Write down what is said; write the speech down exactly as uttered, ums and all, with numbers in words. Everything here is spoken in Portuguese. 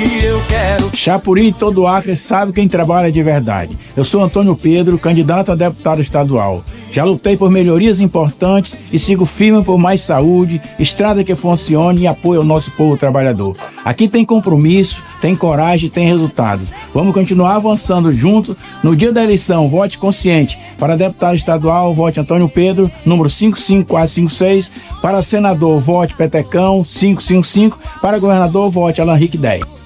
eu quero. Chapuri e todo o Acre sabe quem trabalha de verdade. Eu sou Antônio Pedro, candidato a deputado estadual. Já lutei por melhorias importantes e sigo firme por mais saúde, estrada que funcione e apoio ao nosso povo trabalhador. Aqui tem compromisso, tem coragem, tem resultado. Vamos continuar avançando juntos. No dia da eleição, vote consciente. Para deputado estadual, vote Antônio Pedro, número cinco cinco quatro cinco seis. Para senador, vote Petecão, cinco cinco cinco. Para governador, vote Alan Henrique dez.